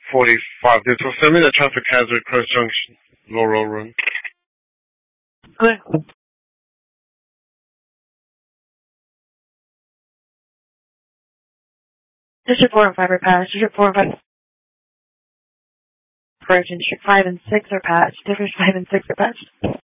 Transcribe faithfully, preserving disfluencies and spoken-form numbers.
forty-five. This will send me the traffic hazard, Cross Junction, Laurel Run. Okay. District four and five are patched. District four and five. Correction, District five and six are patched. District five and six are patched.